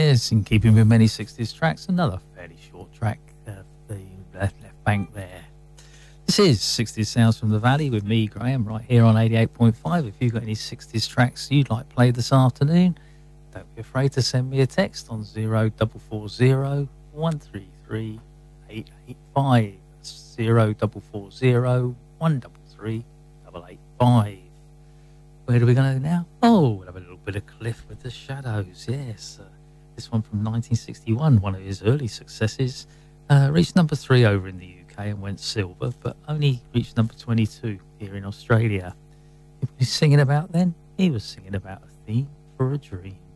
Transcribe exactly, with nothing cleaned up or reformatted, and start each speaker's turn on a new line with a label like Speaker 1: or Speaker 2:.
Speaker 1: Yes, in keeping with many sixties tracks, another fairly short track, uh, the left, left bank there. This is sixties Sounds from the Valley with me, Graham, right here on eighty-eight point five. If you've got any sixties tracks you'd like played this afternoon, don't be afraid to send me a text on zero four four zero, one three three, eight eight five. That's zero four four zero, one three three, eight eight five. Where do we go now? Oh, we'll have a little bit of Cliff with the Shadows, yes. Uh, this one from nineteen sixty-one, one of his early successes, uh, reached number three over in the U K and went silver, but only reached number twenty-two here in Australia. What was he singing about then? He was singing about A Theme for a Dream.